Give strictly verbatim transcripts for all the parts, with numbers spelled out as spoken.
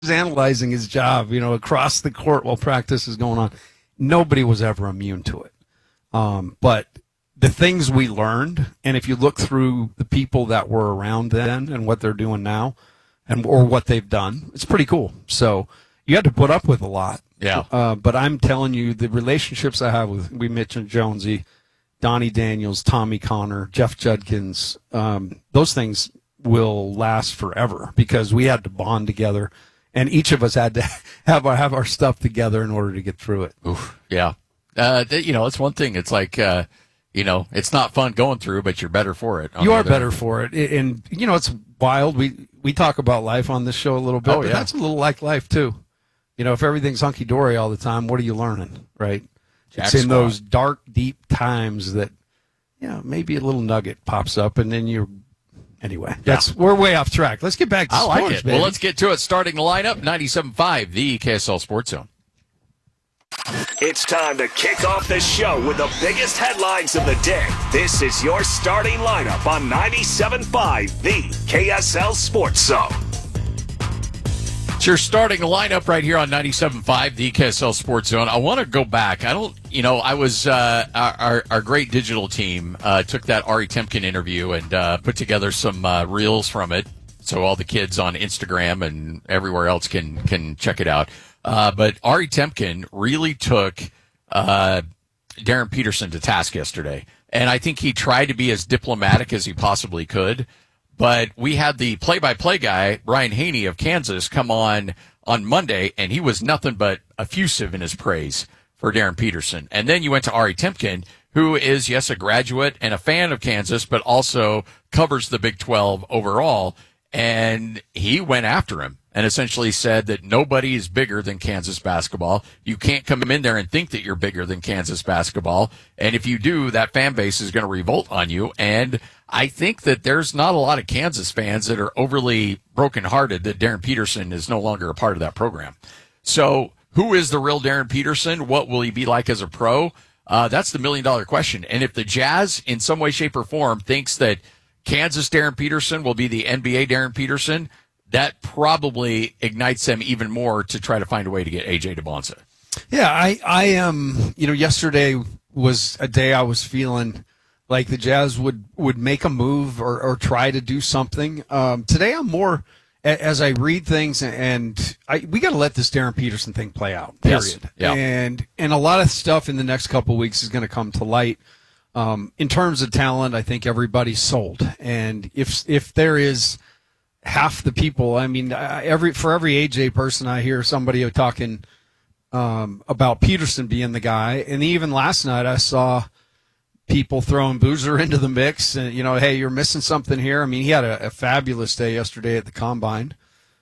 analyzing his job, you know, across the court while practice is going on. Nobody was ever immune to it. Um, but the things we learned, and if you look through the people that were around then and what they're doing now, and or what they've done, it's pretty cool. So you had to put up with a lot. Yeah. Uh, but I'm telling you, the relationships I have with, we mentioned Jonesy, Donnie Daniels, Tommy Connor, Jeff Judkins, um, those things will last forever because we had to bond together, and each of us had to have our, have our stuff together in order to get through it. Oof, yeah. Uh, th- you know, it's one thing. It's like, uh, you know, it's not fun going through, but you're better for it. You are better end. for it. And, you know, it's wild. We, we talk about life on this show a little bit, oh, but yeah. that's a little like life, too. You know, if everything's hunky-dory all the time, what are you learning, right? Jack it's in squat. those dark, deep times that, you know, maybe a little nugget pops up, and then you're, anyway, that's yeah. we're way off track. Let's get back to I sports, like it. baby. Well, let's get to it. Starting the lineup, ninety-seven point five, the K S L Sports Zone. It's time to kick off the show with the biggest headlines of the day. This is your starting lineup on ninety-seven point five, the K S L Sports Zone. It's your starting lineup right here on ninety-seven point five, the K S L Sports Zone. I want to go back. I don't, you know, I was, uh, our, our, our great digital team uh, took that Ari Temkin interview and uh, put together some uh, reels from it. So all the kids on Instagram and everywhere else can, can check it out. Uh, but Ari Temkin really took uh, Darren Peterson to task yesterday. And I think he tried to be as diplomatic as he possibly could. But we had the play-by-play guy, Brian Haney of Kansas, come on on Monday, and he was nothing but effusive in his praise for Darren Peterson. And then you went to Ari Temkin, who is, yes, a graduate and a fan of Kansas, but also covers the Big twelve overall. And he went after him and essentially said that nobody is bigger than Kansas basketball. You can't come in there and think that you're bigger than Kansas basketball. And if you do, that fan base is going to revolt on you. And I think that there's not a lot of Kansas fans that are overly brokenhearted that Darren Peterson is no longer a part of that program. So who is the real Darren Peterson? What will he be like as a pro? Uh, that's the million dollar question. And if the Jazz in some way, shape, or form thinks that Kansas Darren Peterson will be the N B A Darren Peterson, that probably ignites them even more to try to find a way to get A J DeBonsa. Yeah, I, I am, um, you know, yesterday was a day I was feeling like the Jazz would, would make a move or, or try to do something. Um, today I'm more, as I read things, and I, we got to let this Darren Peterson thing play out, period. Yes. Yeah. And, and a lot of stuff in the next couple of weeks is going to come to light. Um, in terms of talent, I think everybody's sold. And if, if there is half the people, I mean, every, for every A J person I hear somebody talking, um, about Peterson being the guy. And even last night I saw people throwing Boozer into the mix and, you know, hey, you're missing something here. I mean, he had a, a fabulous day yesterday at the Combine.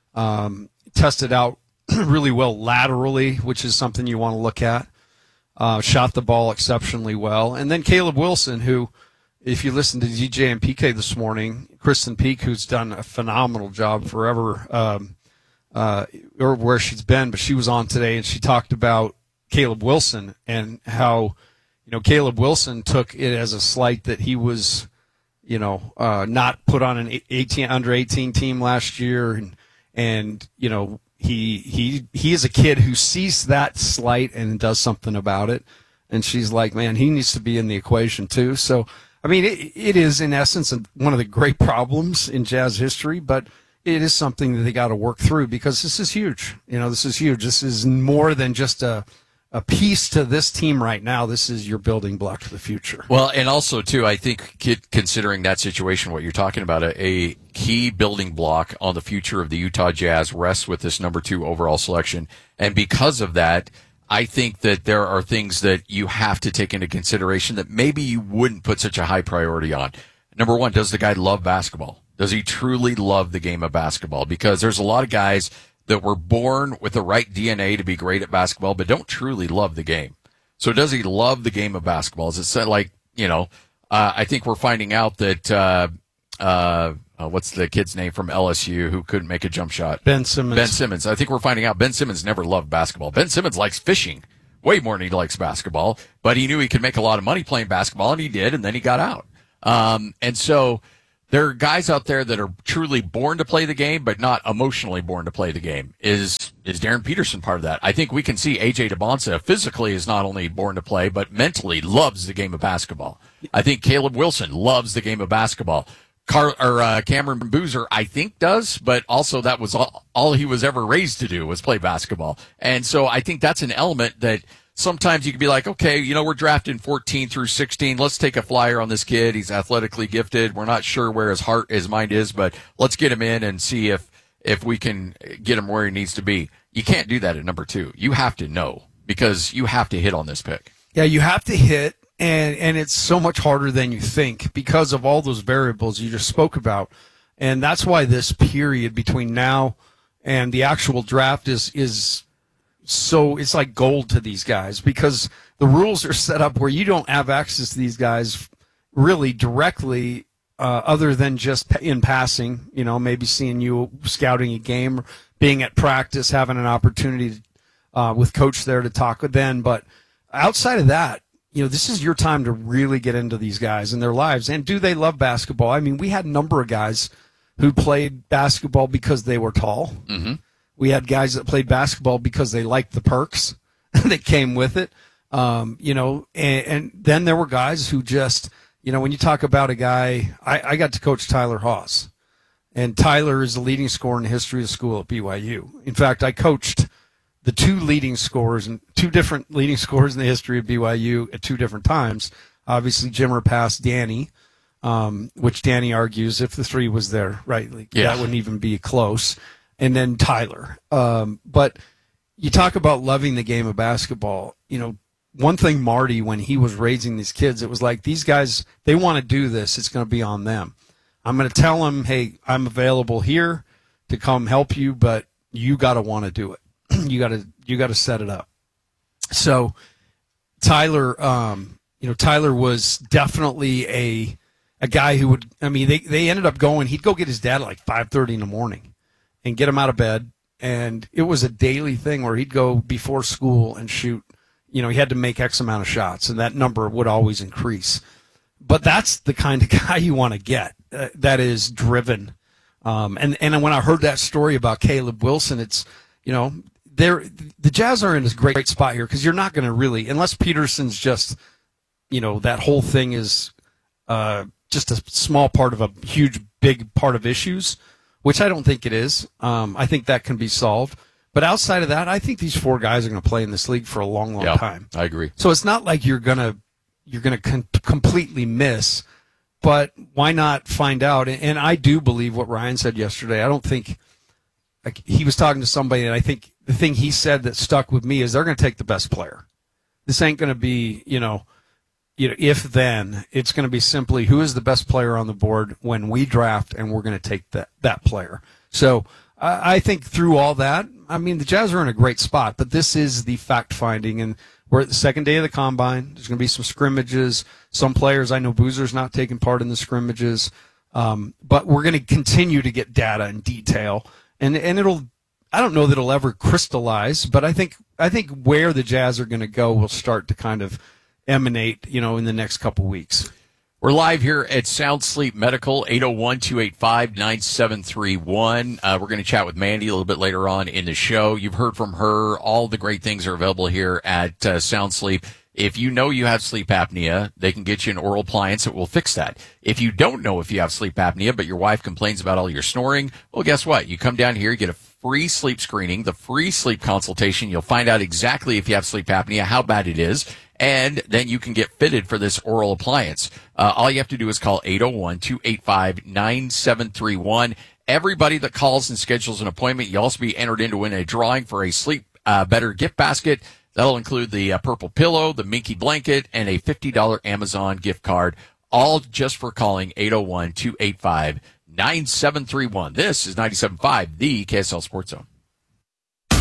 Um, tested out really well laterally, which is something you want to look at. Uh, shot the ball exceptionally well. And then Caleb Wilson, who, if you listen to D J and P K this morning, Kristen Peak, who's done a phenomenal job forever, um, uh, or where she's been, but she was on today and she talked about Caleb Wilson and how, you know, Caleb Wilson took it as a slight that he was, you know, uh, not put on an eighteen under eighteen team last year. And, and, you know, He he he is a kid who sees that slight and does something about it. And she's like, man, he needs to be in the equation too. So, I mean, it, it is in essence one of the great problems in Jazz history, but it is something that they got to work through because this is huge. You know, this is huge. This is more than just a a piece to this team right now. This is your building block for the future. Well, and also, too, I think considering that situation, what you're talking about, a, a key building block on the future of the Utah Jazz rests with this number two overall selection. And because of that, I think that there are things that you have to take into consideration that maybe you wouldn't put such a high priority on. Number one, does the guy love basketball? Does he truly love the game of basketball? Because there's a lot of guys that were born with the right D N A to be great at basketball, but don't truly love the game. So does he love the game of basketball? Is it said like, you know, uh, I think we're finding out that, uh, uh, uh, what's the kid's name from L S U who couldn't make a jump shot? Ben Simmons. Ben Simmons. I think we're finding out Ben Simmons never loved basketball. Ben Simmons likes fishing way more than he likes basketball, but he knew he could make a lot of money playing basketball, and he did, and then he got out. Um, and so there are guys out there that are truly born to play the game, but not emotionally born to play the game. Is is Darren Peterson part of that? I think we can see A J DeBonsa physically is not only born to play, but mentally loves the game of basketball. I think Caleb Wilson loves the game of basketball. Car, or uh, Cameron Boozer, I think, does, but also that was all, all he was ever raised to do was play basketball. And so I think that's an element that sometimes you could be like, okay, you know, we're drafting fourteen through sixteen. Let's take a flyer on this kid. He's athletically gifted. We're not sure where his heart, his mind is, but let's get him in and see if, if we can get him where he needs to be. You can't do that at number two. You have to know because you have to hit on this pick. Yeah, you have to hit. And and it's so much harder than you think because of all those variables you just spoke about. And that's why this period between now and the actual draft is is so it's like gold to these guys because the rules are set up where you don't have access to these guys really directly uh, other than just in passing, you know, maybe seeing you scouting a game, being at practice, having an opportunity uh, with coach there to talk with them. But outside of that, you know, this is your time to really get into these guys and their lives. And do they love basketball? I mean, we had a number of guys who played basketball because they were tall. Mm-hmm. We had guys that played basketball because they liked the perks that came with it. Um, you know, and, and then there were guys who just, you know, when you talk about a guy, I, I got to coach Tyler Haws. And Tyler is the leading scorer in the history of the school at B Y U. In fact, I coached the two leading scorers and two different leading scorers in the history of B Y U at two different times. Obviously, Jimmer passed Danny, um, which Danny argues if the three was there, right? Like, yeah. That wouldn't even be close. And then Tyler. Um, but you talk about loving the game of basketball. You know, one thing Marty, when he was raising these kids, it was like, these guys, they want to do this. It's going to be on them. I'm going to tell them, hey, I'm available here to come help you, but you got to want to do it. You got to you got to set it up. So Tyler, um, you know, Tyler was definitely a a guy who would. I mean, they they ended up going. He'd go get his dad at like five thirty in the morning, and get him out of bed. And it was a daily thing where he'd go before school and shoot. You know, he had to make X amount of shots, and that number would always increase. But that's the kind of guy you want to get. Uh, that is driven. Um, and and when I heard that story about Caleb Wilson, it's you know. They're, the Jazz are in a great, great spot here because you're not going to really, unless Peterson's just, you know, that whole thing is uh, just a small part of a huge, big part of issues, which I don't think it is. Um, I think that can be solved. But outside of that, I think these four guys are going to play in this league for a long, long yeah, time. I agree. So it's not like you're going to you're going to con- completely miss, but why not find out? And, and I do believe what Ryan said yesterday. I don't think like, he was talking to somebody, and I think the thing he said that stuck with me is they're going to take the best player. This ain't going to be, you know, you know, if then. It's going to be simply who is the best player on the board when we draft, and we're going to take that, that player. So uh, I think through all that, I mean, the Jazz are in a great spot, but this is the fact-finding, and we're at the second day of the Combine. There's going to be some scrimmages. Some players, I know Boozer's not taking part in the scrimmages, um, but we're going to continue to get data and detail, and and it'll I don't know that it'll ever crystallize, but I think I think where the Jazz are going to go will start to kind of emanate, you know, in the next couple weeks. We're live here at Sound Sleep Medical, eight oh one, two eight five, nine seven three one. Uh, we're going to chat with Mandy a little bit later on in the show. You've heard from her. All the great things are available here at uh, Sound Sleep. If you know you have sleep apnea, they can get you an oral appliance that will fix that. If you don't know if you have sleep apnea, but your wife complains about all your snoring, well, guess what? You come down here, you get a free sleep screening, the free sleep consultation. You'll find out exactly if you have sleep apnea, how bad it is, and then you can get fitted for this oral appliance. Uh, all you have to do is call eight oh one, two eight five, nine seven three one. Everybody that calls and schedules an appointment, you'll also be entered into win a drawing for a Sleep uh, Better gift basket. That'll include the uh, purple pillow, the Minky blanket, and a fifty dollars Amazon gift card, all just for calling eight oh one, two eight five, nine seven three one. This is ninety-seven point five, the K S L Sports Zone.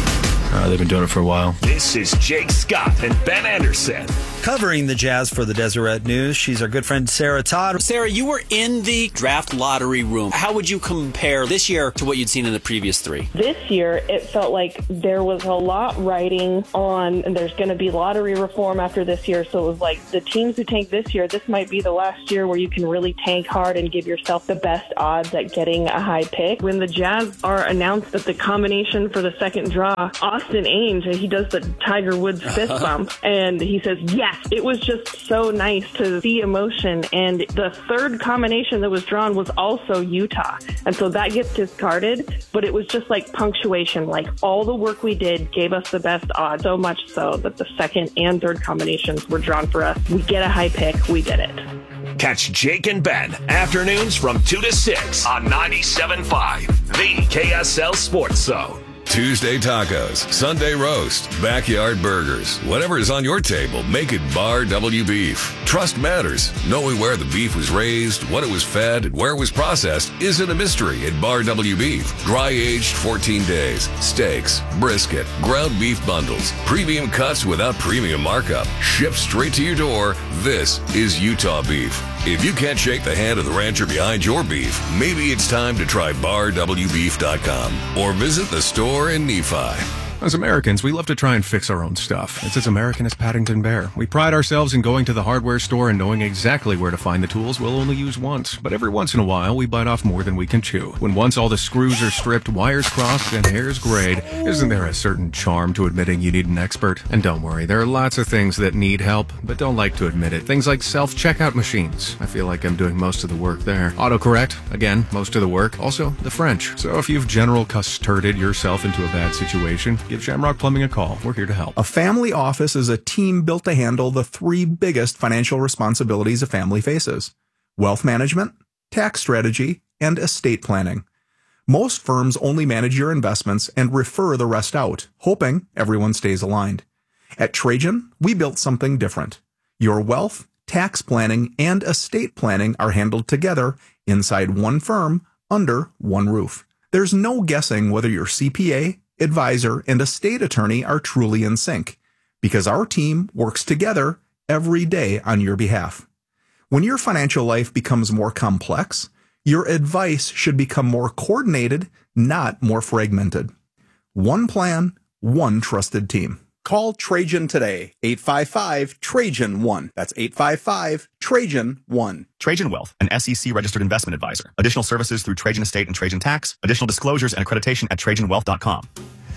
Uh, they've been doing it for a while. This is Jake Scott and Ben Anderson. Covering the Jazz for the Deseret News, she's our good friend Sarah Todd. Sarah, you were in the draft lottery room. How would you compare this year to what you'd seen in the previous three? This year, it felt like there was a lot riding on, and there's going to be lottery reform after this year. So it was like the teams who tank this year, this might be the last year where you can really tank hard and give yourself the best odds at getting a high pick. When the Jazz are announced that the combination for the second draw, Austin Ainge, he does the Tiger Woods fist bump, and he says, yes, it was just so nice to see emotion. And the third combination that was drawn was also Utah. And so that gets discarded, but it was just like punctuation, like all the work we did gave us the best odds, so much so that the second and third combinations were drawn for us. We get a high pick. We did it. Catch Jake and Ben afternoons from two to six on ninety-seven point five, the K S L Sports Zone. Tuesday tacos, Sunday roast, backyard burgers. Whatever is on your table, make it Bar W Beef. Trust matters. Knowing where the beef was raised, what it was fed, and where it was processed isn't a mystery at Bar W Beef. Dry aged fourteen days, steaks, brisket, ground beef bundles, premium cuts without premium markup, shipped straight to your door. This is Utah beef. If you can't shake the hand of the rancher behind your beef, maybe it's time to try bar w beef dot com or visit the store in Nephi. As Americans, we love to try and fix our own stuff. It's as American as Paddington Bear. We pride ourselves in going to the hardware store and knowing exactly where to find the tools we'll only use once. But every once in a while, we bite off more than we can chew. When once all the screws are stripped, wires crossed, and hairs grayed, isn't there a certain charm to admitting you need an expert? And don't worry, there are lots of things that need help, but don't like to admit it. Things like self-checkout machines. I feel like I'm doing most of the work there. Autocorrect, again, most of the work. Also, the French. So if you've general custarded yourself into a bad situation, give Shamrock Plumbing a call. We're here to help. A family office is a team built to handle the three biggest financial responsibilities a family faces: wealth management, tax strategy, and estate planning. Most firms only manage your investments and refer the rest out, hoping everyone stays aligned. At Trajan, we built something different. Your wealth, tax planning, and estate planning are handled together inside one firm under one roof. There's no guessing whether your C P A, advisor, and estate attorney are truly in sync, because our team works together every day on your behalf. When your financial life becomes more complex, your advice should become more coordinated, not more fragmented. One plan, one trusted team. Call Trajan today, eight five five, Trajan one. That's eight five five, Trajan one. Trajan Wealth, an S E C-registered investment advisor. Additional services through Trajan Estate and Trajan Tax. Additional disclosures and accreditation at trajan wealth dot com.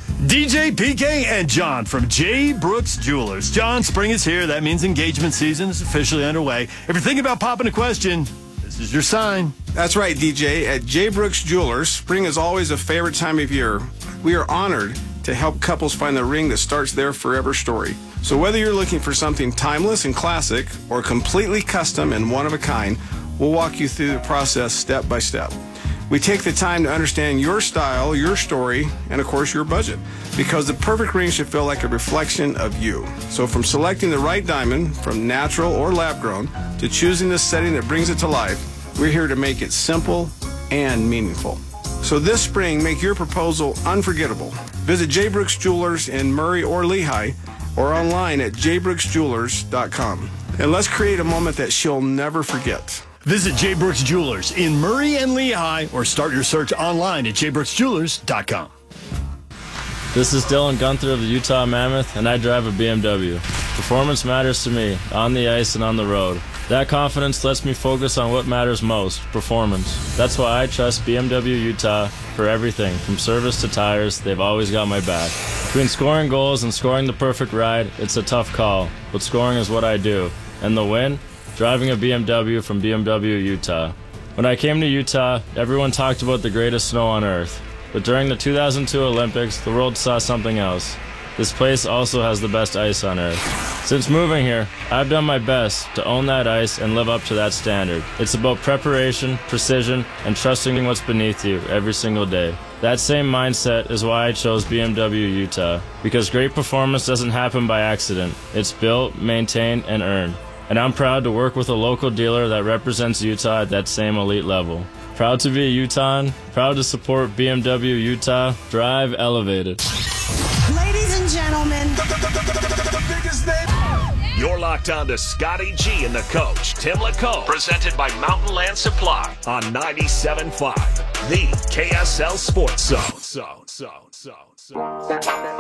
D J, P K, and John from J. Brooks Jewelers. John, spring is here. That means engagement season is officially underway. If you're thinking about popping a question, this is your sign. That's right, D J. At J. Brooks Jewelers, spring is always a favorite time of year. We are honored to help couples find the ring that starts their forever story. So whether you're looking for something timeless and classic or completely custom and one of a kind, we'll walk you through the process step by step. We take the time to understand your style, your story, and of course your budget, because the perfect ring should feel like a reflection of you. So from selecting the right diamond, from natural or lab grown, to choosing the setting that brings it to life, we're here to make it simple and meaningful. So this spring, make your proposal unforgettable. Visit J. Brooks Jewelers in Murray or Lehigh, or online at j brooks jewelers dot com. And let's create a moment that she'll never forget. Visit J. Brooks Jewelers in Murray and Lehigh, or start your search online at j brooks jewelers dot com. This is Dylan Gunther of the Utah Mammoth, and I drive a B M W. Performance matters to me, on the ice and on the road. That confidence lets me focus on what matters most, performance. That's why I trust B M W Utah for everything, from service to tires. They've always got my back. Between scoring goals and scoring the perfect ride, it's a tough call, but scoring is what I do. And the win? Driving a B M W from B M W Utah. When I came to Utah, everyone talked about the greatest snow on earth. But during the two thousand two Olympics, the world saw something else. This place also has the best ice on earth. Since moving here, I've done my best to own that ice and live up to that standard. It's about preparation, precision, and trusting what's beneath you every single day. That same mindset is why I chose B M W Utah, because great performance doesn't happen by accident. It's built, maintained, and earned. And I'm proud to work with a local dealer that represents Utah at that same elite level. Proud to be a Utahn, proud to support B M W Utah. Drive elevated. Ladies You're locked on to Scotty G and the coach, Tim LaComb, presented by Mountain Land Supply on ninety-seven point five, the K S L Sports Zone. Zone, zone, zone, zone.